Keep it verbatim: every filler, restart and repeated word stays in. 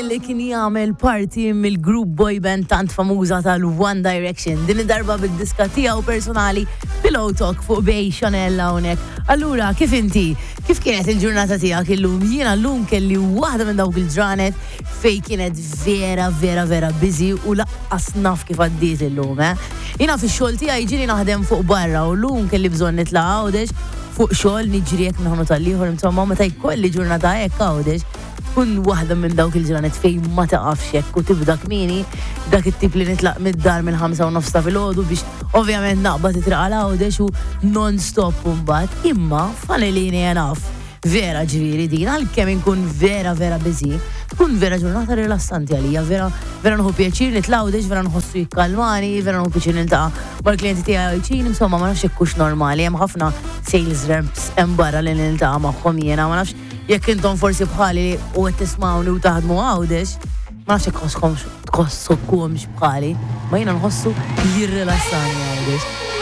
illi kien jagħmel parti mill-group boy band tant famuża tal-One Direction. Din id-darba bid-diska tiegħu personali Pillow Talk fuq Bej Chanel hawnhekk. Allura, kif inti? Kif kienet il-ġurnata tiegħek illum? Jiena llum kelli waħda minn dawk il-ġranet fej kienet vera vera vera busy u laqqas naf kif għaddiet illum, eh? Jiena fix-xogħol tiegħi ġieli naħdem fuq barra u llum kelli bżonn nitla' għawdex fuq xogħol niġri hekk naħnu tal-ieħor insomma meta jkolli ġurnata hekk għawdex kun waħda minn dawk il-ġranet fejn ma taqafx hekk u tibda kmieni dak it-tip li nitlaq mid-dar minn ħamsa u nofs ta' filgħodu biex ovvjament naqbad titraqa' għawdex u non-stop mbagħad imma fanelini enough. Vera ġifieri din għalkemm inkun vera vera busy, tkun vera ġurnata rilassanti għalija, vera vera nħu pjaċir nitlawdex, vera nħossu jikkalmani, vera nħu pjaċir niltaqa' mal-klijenti tiegħi ċin, insomma ma nafx hekk normali, hemm ħafna sales reps hemm barra li niltaqa' magħhom jiena, ma nafx jekk intom forsi bħali u qed tismawni u taħdmu għawdex, ma nafx hekk tħosskomx tħossukomx bħali, ma jiena nħossu jirrilassani għawdex.